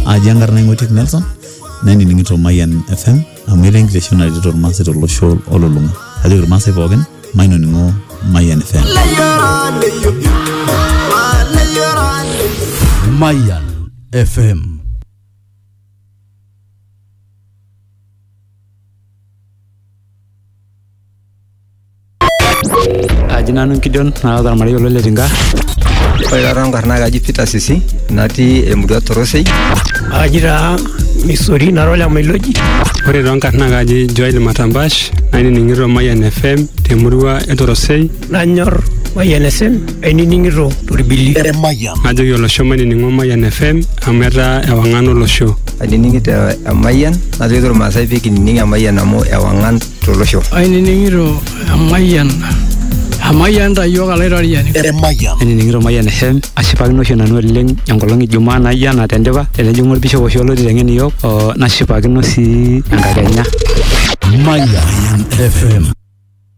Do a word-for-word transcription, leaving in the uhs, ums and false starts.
ajangarna ngotik Nelson nani ningito Mayan F M amire ngisho na dito mase to losho ololunga ajo mase bogen maino ningo Mayan F M Mayan F M Ajinanu Kidon na dar Mario Lole Tinga Oira rangarna gaji Peter Sisi nati emudwa Torosei Ajira Misori na rola Meloji Ore rangarna gaji Joel Matambash nani ningiro Mayan F M temurua Torosei Nanyor Mayan F M eni ningiro Torbili Ere Mayan Ajo yolo shomani ningo Mayan F M ameta ewangano lo show Ani ningita Mayan nati yoro Masai piki ninga Mayan amo ewangan tolosho Ani ningiro Mayan Amayan da yoga lerariani Ere Mayan eni ningiro Mayan F M ashipakino sho nanu oleng enkolong Ijumaa nayia na tendipa elejungo bisho osholo ditengeni yok o nashipakino si enkakenya Mayan F M